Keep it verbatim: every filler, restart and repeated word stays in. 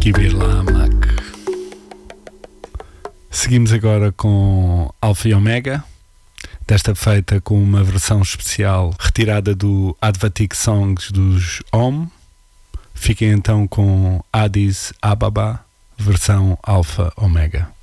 Kibir Lamak. Seguimos agora com Alpha e Omega, desta feita com uma versão especial retirada do Advatic Songs dos Om. Fiquem então com Addis Ababa, versão Alpha Omega.